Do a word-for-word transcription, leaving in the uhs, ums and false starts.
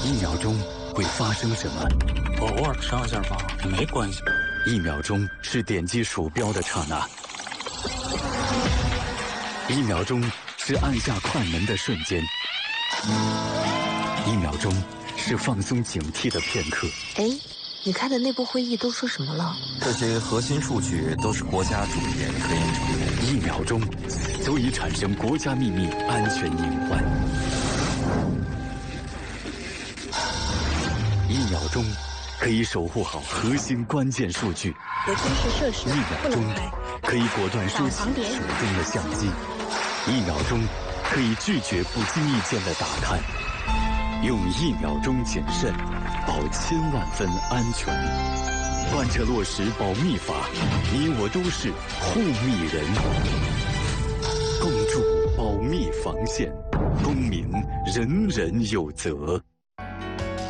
一秒钟会发生什么？ 我偶尔上一下网没关系。 一秒钟是点击鼠标的刹那，一秒钟是按下快门的瞬间，一秒钟是放松警惕的片刻。 哎，你开的内部会议都说什么了？ 这些核心数据都是国家重点科研成果。 一秒钟足以产生国家秘密安全隐患。一秒钟可以守护好核心关键数据。 有军事设施一秒钟可以果断收起手中的相机。一秒钟可以拒绝不经意间的打探。用一秒钟谨慎，保千万分安全。贯彻落实保密法，你我都是护密人。共筑保密防线，公民人人有责。